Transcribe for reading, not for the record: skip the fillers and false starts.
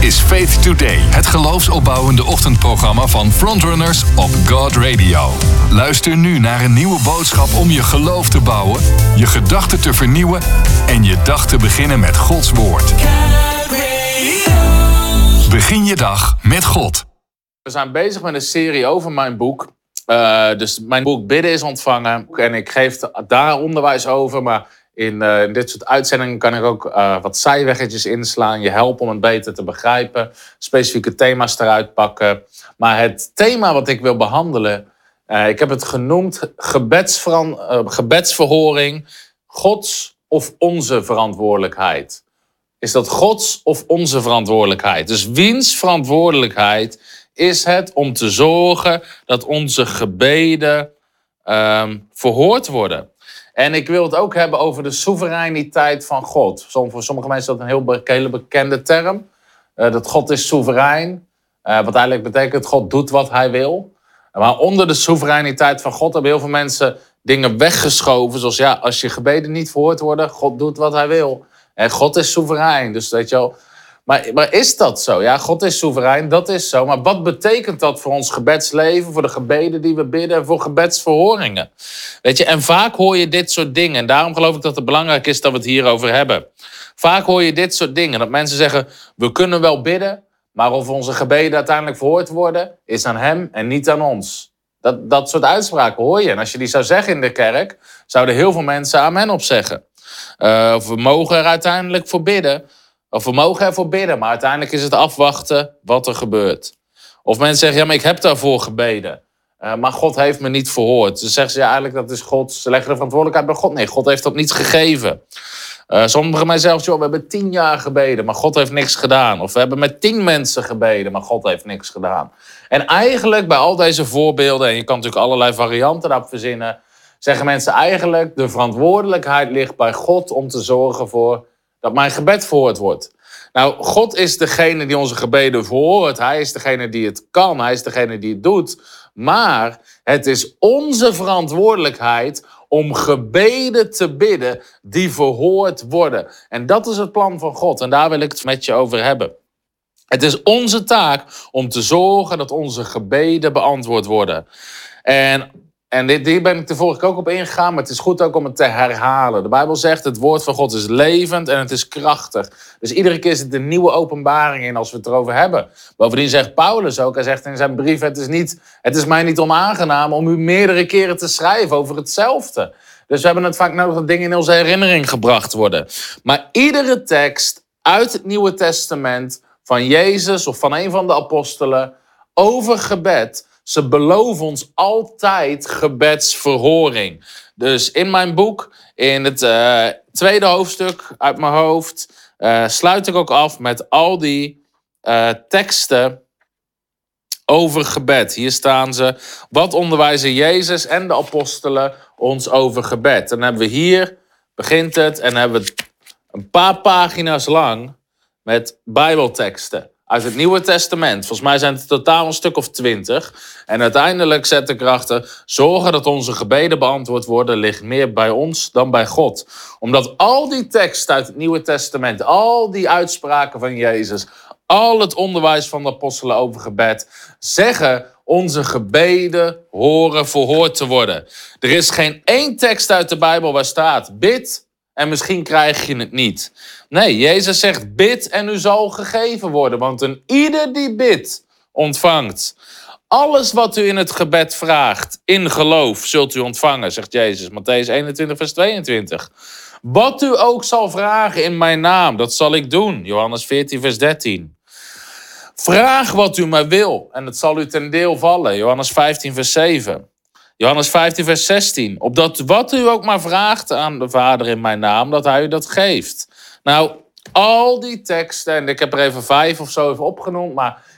is Faith Today, het geloofsopbouwende ochtendprogramma van Frontrunners op God Radio. Luister nu naar een nieuwe boodschap om je geloof te bouwen, je gedachten te vernieuwen en je dag te beginnen met Gods woord. Begin je dag met God. We zijn bezig met een serie over mijn boek. Dus mijn boek Bidden is ontvangen. En ik geef daar onderwijs over. Maar in dit soort uitzendingen kan ik ook wat zijweggetjes inslaan. Je helpen om het beter te begrijpen. Specifieke thema's eruit pakken. Maar het thema wat ik wil behandelen. Ik heb het genoemd gebedsverhoring. Gods of onze verantwoordelijkheid. Is dat Gods of onze verantwoordelijkheid? Dus wiens verantwoordelijkheid is het om te zorgen dat onze gebeden verhoord worden? En ik wil het ook hebben over de soevereiniteit van God. Voor sommige mensen is dat een hele bekende term. Dat God is soeverein. Wat eigenlijk betekent God doet wat hij wil. Maar onder de soevereiniteit van God hebben heel veel mensen dingen weggeschoven. Zoals als je gebeden niet verhoord worden, God doet wat hij wil. En God is soeverein. Dus weet je wel. Maar is dat zo? Ja, God is soeverein, dat is zo. Maar wat betekent dat voor ons gebedsleven, voor de gebeden die we bidden en voor gebedsverhoringen? Weet je, en vaak hoor je dit soort dingen. En daarom geloof ik dat het belangrijk is dat we het hierover hebben. Vaak hoor je dit soort dingen. Dat mensen zeggen, we kunnen wel bidden, maar of onze gebeden uiteindelijk verhoord worden, is aan hem en niet aan ons. Dat soort uitspraken hoor je. En als je die zou zeggen in de kerk, zouden heel veel mensen amen op zeggen. Of we mogen er uiteindelijk voor bidden. Of we mogen ervoor bidden, maar uiteindelijk is het afwachten wat er gebeurt. Of mensen zeggen, ja, maar ik heb daarvoor gebeden. Maar God heeft me niet verhoord. Dus zeggen ze, ja, eigenlijk dat is God. Ze leggen de verantwoordelijkheid bij God. Nee, God heeft dat niet gegeven. Sommigen mij zelfs, joh, we hebben 10 jaar gebeden, maar God heeft niks gedaan. Of we hebben met 10 mensen gebeden, maar God heeft niks gedaan. En eigenlijk bij al deze voorbeelden, en je kan natuurlijk allerlei varianten daarop verzinnen, zeggen mensen eigenlijk, de verantwoordelijkheid ligt bij God om te zorgen voor dat mijn gebed verhoord wordt. Nou, God is degene die onze gebeden verhoort. Hij is degene die het kan. Hij is degene die het doet. Maar het is onze verantwoordelijkheid om gebeden te bidden die verhoord worden. En dat is het plan van God. En daar wil ik het met je over hebben. Het is onze taak om te zorgen dat onze gebeden beantwoord worden. En hier ben ik de vorige keer ook op ingegaan, maar het is goed ook om het te herhalen. De Bijbel zegt, het woord van God is levend en het is krachtig. Dus iedere keer zit een nieuwe openbaring in als we het erover hebben. Bovendien zegt Paulus ook, hij zegt in zijn brief, het is mij niet onaangenaam om u meerdere keren te schrijven over hetzelfde. Dus we hebben het vaak nodig dat dingen in onze herinnering gebracht worden. Maar iedere tekst uit het Nieuwe Testament van Jezus of van een van de apostelen over gebed, ze beloven ons altijd gebedsverhoring. Dus in mijn boek, in het tweede hoofdstuk uit mijn hoofd, sluit ik ook af met al die teksten over gebed. Hier staan ze. Wat onderwijzen Jezus en de apostelen ons over gebed? En dan hebben we hier, begint het, en dan hebben we een paar pagina's lang met Bijbelteksten uit het Nieuwe Testament. Volgens mij zijn het totaal een stuk of 20. En uiteindelijk zet ik erachter, zorgen dat onze gebeden beantwoord worden ligt meer bij ons dan bij God. Omdat al die teksten uit het Nieuwe Testament, al die uitspraken van Jezus, al het onderwijs van de apostelen over gebed, zeggen onze gebeden horen verhoord te worden. Er is geen één tekst uit de Bijbel waar staat, bid en misschien krijg je het niet. Nee, Jezus zegt, bid en u zal gegeven worden. Want een ieder die bidt, ontvangt. Alles wat u in het gebed vraagt, in geloof, zult u ontvangen, zegt Jezus. Mattheüs 21, vers 22. Wat u ook zal vragen in mijn naam, dat zal ik doen. Johannes 14, vers 13. Vraag wat u maar wil en het zal u ten deel vallen. Johannes 15, vers 7. Johannes 15, vers 16. Opdat wat u ook maar vraagt aan de Vader in mijn naam, dat hij u dat geeft. Nou, al die teksten, en ik heb er even 5 of zo even opgenoemd, maar